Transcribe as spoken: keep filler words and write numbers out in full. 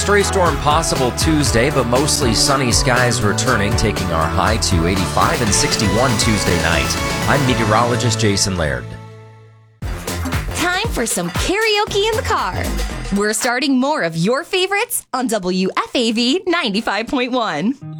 stray storm possible Tuesday, but mostly sunny skies returning, taking our high to eighty-five and sixty-one Tuesday night. I'm meteorologist Jason Laird. Time for some karaoke in the car. We're starting more of your favorites on W F A V ninety-five point one.